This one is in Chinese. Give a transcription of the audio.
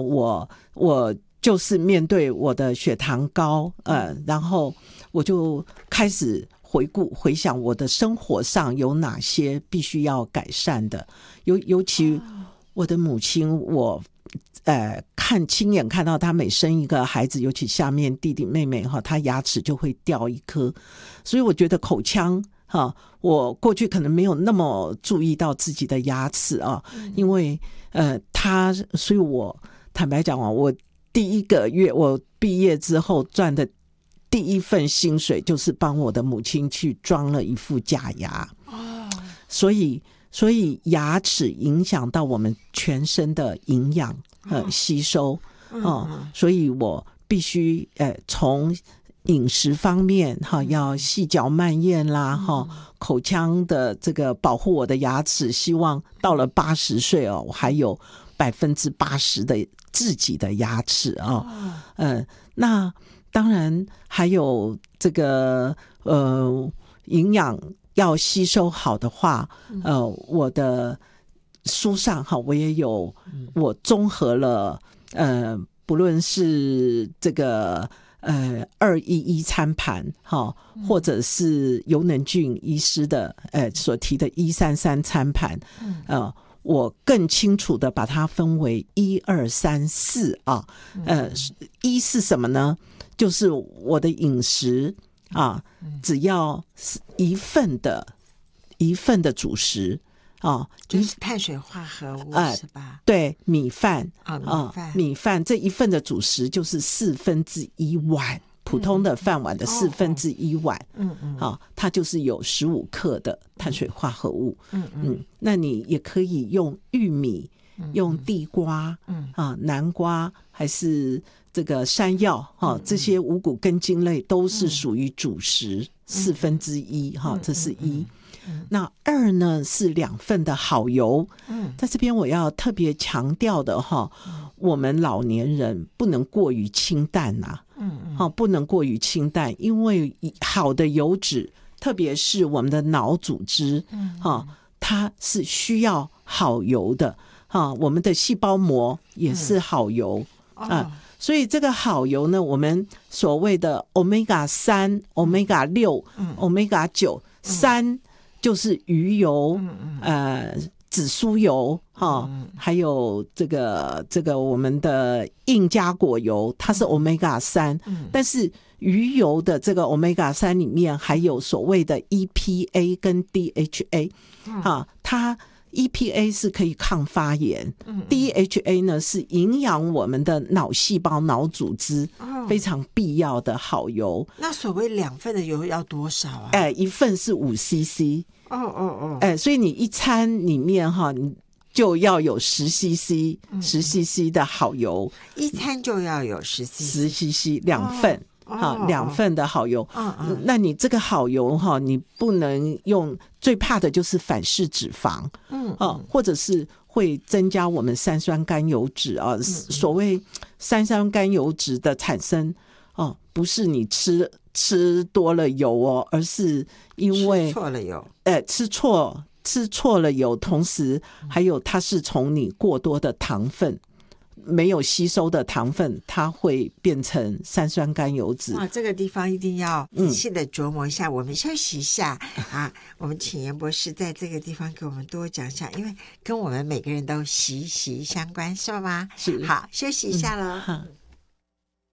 我就是面对我的血糖高，然后我就开始回想我的生活上有哪些必须要改善的，尤其我的母亲，我亲眼看到她每生一个孩子，尤其下面弟弟妹妹她牙齿就会掉一颗，所以我觉得口腔我过去可能没有那么注意到自己的牙齿因为所以我坦白讲我第一个月我毕业之后赚的第一份薪水就是帮我的母亲去装了一副假牙所以牙齿影响到我们全身的营养吸收所以我必须从饮食方面要细嚼慢咽啦口腔的这个保护我的牙齿，希望到了80岁我还有80%的自己的牙齿那当然还有这个营养要吸收好的话我的书上我也有我综合了不论是这个211餐盘或者是尤能俊医师的所提的133餐盘我更清楚的把它分为1、2、3、4一是什么呢？就是我的饮食只要一份的主食就是碳水化合物是吧？ 对，米饭米饭这一份的主食就是1/4碗普通的饭碗的1/4碗它就是有15克的碳水化合物那你也可以用玉米用地瓜南瓜还是这个山药这些五谷根茎类都是属于主食1/4这是1那2呢是2份的好油在这边我要特别强调的我们老年人不能过于清淡不能过于清淡，因为好的油脂特别是我们的脑组织它是需要好油的我们的细胞膜也是好油所以这个好油呢，我们所谓的 Omega3、Omega6、Omega9 3就是鱼油紫苏油还有这个我们的硬加果油它是 Omega3但是鱼油的这个 Omega3 里面还有所谓的 EPA 跟 DHA 它EPA 是可以抗发炎DHA 呢是营养我们的脑细胞脑组织非常必要的好油那所谓2份的油要多少啊？ 一份是5cc所以你一餐里面你就要有10cc 的好油一餐就要有10cc 2份2份的好油那你这个好油你不能用最怕的就是反式脂肪或者是会增加我们三酸甘油脂所谓三酸甘油脂的产生不是你吃多了油而是因为吃错了油吃错了油同时还有它是从你过多的糖分没有吸收的糖分它会变成三酸甘油脂这个地方一定要仔细的琢磨一下我们休息一下我们请严博士在这个地方给我们多讲一下，因为跟我们每个人都息息相关是吗？ 是， 好，休息一下咯